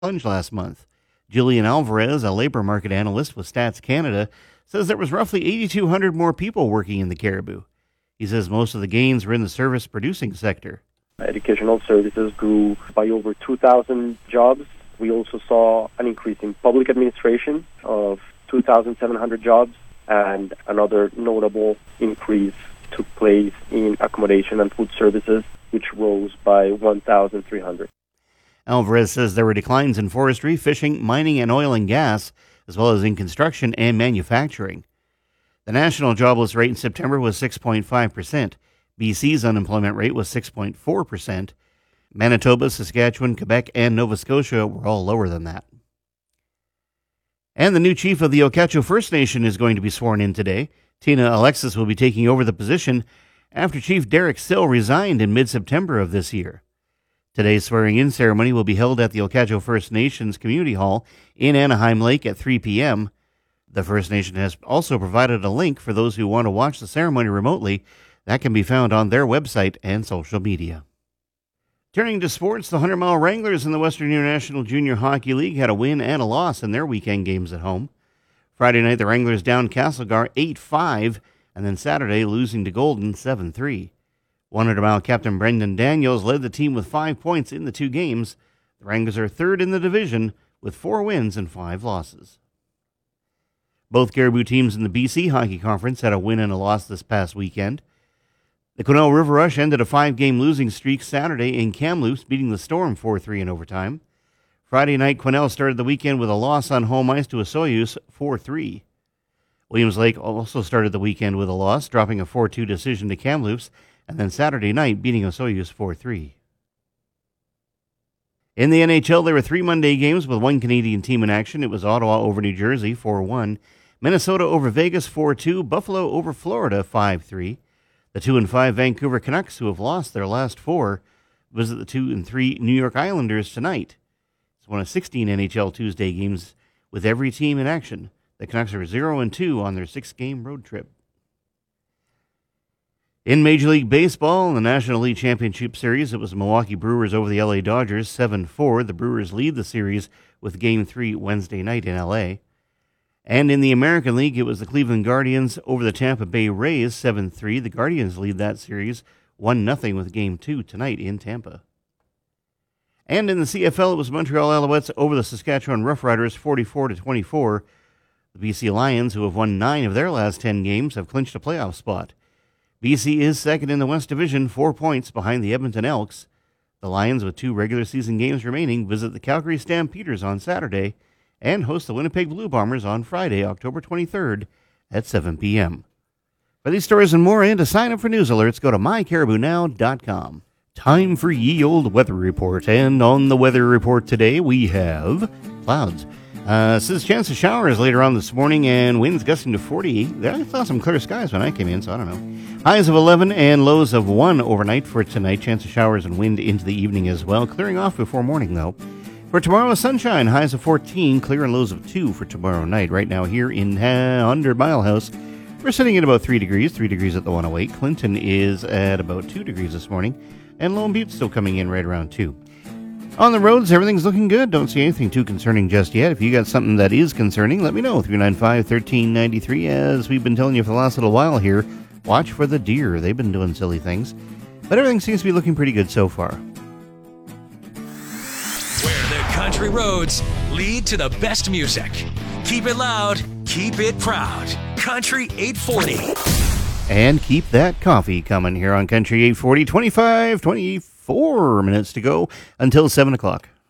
plunge last month. Julian Alvarez, a labor market analyst with Stats Canada, says there was roughly 8,200 more people working in the Caribou. He says most of the gains were in the service-producing sector. Educational services grew by over 2,000 jobs. We also saw an increase in public administration of 2,700 jobs, and another notable increase took place in accommodation and food services, which rose by 1,300. Alvarez says there were declines in forestry, fishing, mining, and oil and gas, as well as in construction and manufacturing. The national jobless rate in September was 6.5%. BC's unemployment rate was 6.4%. Manitoba, Saskatchewan, Quebec, and Nova Scotia were all lower than that. And the new chief of the Okacho First Nation is going to be sworn in today. Tina Alexis will be taking over the position after Chief Derek Sill resigned in mid-September of this year. Today's swearing-in ceremony will be held at the Okacho First Nations Community Hall in Anaheim Lake at 3 p.m. The First Nation has also provided a link for those who want to watch the ceremony remotely. That can be found on their website and social media. Turning to sports, the 100-mile Wranglers in the Western International Junior Hockey League had a win and a loss in their weekend games at home. Friday night, the Wranglers downed Castlegar 8-5, and then Saturday losing to Golden 7-3. 100-mile captain Brendan Daniels led the team with 5 points in the two games. The Wranglers are third in the division with 4 wins and 5 losses. Both Caribou teams in the BC Hockey Conference had a win and a loss this past weekend. The Quesnel River Rush ended a 5-game losing streak Saturday in Kamloops, beating the Storm 4-3 in overtime. Friday night, Quesnel started the weekend with a loss on home ice to Osoyoos 4-3. Williams Lake also started the weekend with a loss, dropping a 4-2 decision to Kamloops, and then Saturday night beating Osoyoos 4-3. In the NHL, there were 3 Monday games with 1 Canadian team in action. It was Ottawa over New Jersey 4-1, Minnesota over Vegas 4-2, Buffalo over Florida 5-3. The 2-5 Vancouver Canucks, who have lost their last 4, visit the 2-3 New York Islanders tonight. It's one of 16 NHL Tuesday games with every team in action. The Canucks are 0-2 on their 6-game road trip. In Major League Baseball, in the National League Championship Series, it was the Milwaukee Brewers over the LA Dodgers 7-4. The Brewers lead the series with Game 3 Wednesday night in LA. And in the American League, it was the Cleveland Guardians over the Tampa Bay Rays 7-3. The Guardians lead that series 1-0 with Game 2 tonight in Tampa. And in the CFL, it was Montreal Alouettes over the Saskatchewan Roughriders 44-24. The BC Lions, who have won 9 of their last 10 games, have clinched a playoff spot. BC is second in the West Division, 4 points behind the Edmonton Elks. The Lions, with 2 regular season games remaining, visit the Calgary Stampeders on Saturday and host the Winnipeg Blue Bombers on Friday, October 23rd at 7 p.m. For these stories and more, and to sign up for news alerts, go to mycaribounow.com. Time for Ye Olde Weather Report, and on the weather report today, we have clouds. Says chance of showers later on this morning, and winds gusting to 40. I saw some clear skies when I came in, so I don't know. Highs of 11 and lows of 1 overnight for tonight. Chance of showers and wind into the evening as well. Clearing off before morning, though. For tomorrow, sunshine, highs of 14, clear and lows of 2 for tomorrow night. Right now here in 100 Mile House, we're sitting at about 3 degrees at the 108. Clinton is at about 2 degrees this morning, and Lone Butte's still coming in right around 2. On the roads, everything's looking good. Don't see anything too concerning just yet. If you got something that is concerning, let me know. 395-1393. As we've been telling you for the last little while here, watch for the deer. They've been doing silly things. But everything seems to be looking pretty good so far. Where the country roads lead to the best music. Keep it loud, keep it proud. Country 840. And keep that coffee coming here on Country 840. 24 minutes to go until 7 o'clock.